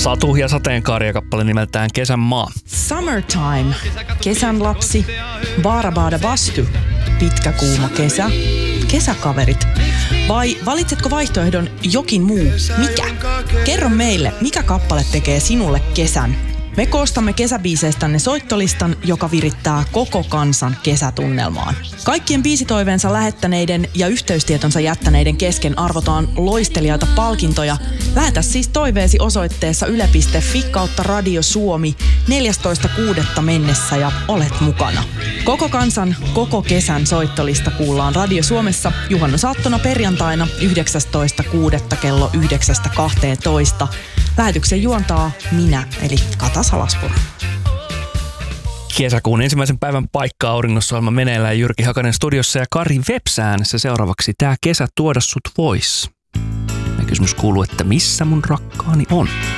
Satu ja Sateenkaari ja kappale nimeltään Kesän maa. Summertime, kesän lapsi, Baarabaada Bastu, pitkä kuuma kesä, kesäkaverit. Vai valitsetko vaihtoehdon jokin muu? Mikä? Kerro meille, mikä kappale tekee sinulle kesän? Me koostamme kesäbiiseistänne soittolistan, joka virittää koko kansan kesätunnelmaan. Kaikkien biisitoiveensa lähettäneiden ja yhteystietonsa jättäneiden kesken arvotaan loistelijoita palkintoja. Lähetä siis toiveesi osoitteessa yle.fi/Radio Suomi 14.6. mennessä ja olet mukana. Koko kansan, koko kesän soittolista kuullaan Radio Suomessa juhannusaattona perjantaina 19.6. kello 9.12. Lähetyksen juontaa minä, eli Kata Salaspuro. Kesäkuun ensimmäisen päivän paikka auringossa-ohjelma meneillään Jyrki Hakanen studiossa ja Kari Vepsäänessä seuraavaksi Tää kesä tuoda sut vois. Ja kysymys kuuluu, että missä mun rakkaani on?